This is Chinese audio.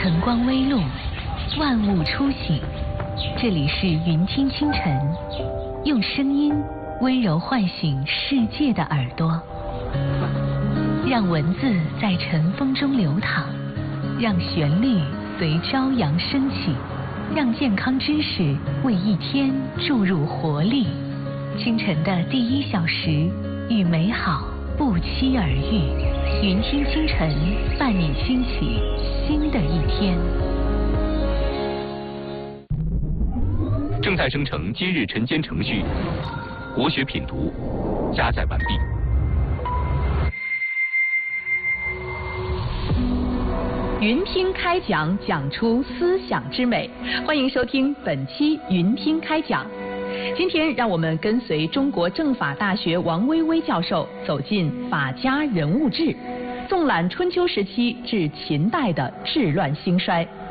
晨光微露，万物初醒。这里是云听清晨，用声音温柔唤醒世界的耳朵，让文字在晨风中流淌，让旋律随朝阳升起，让健康知识为一天注入活力。清晨的第1小时，与美好不期而遇。云听清晨，伴你兴起新的一天。 正在生成今日晨间程序，国学品读加载完毕。 云听开讲，讲出思想之美。欢迎收听本期云听开讲。今天让我们跟随中国政法大学王薇薇教授走进法家人物志，纵览春秋时期至秦代的治乱兴衰。